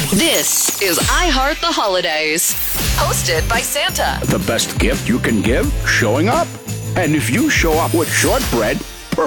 This is I Heart the Holidays, hosted by Santa. The best gift you can give? Showing up. And if you show up with shortbread,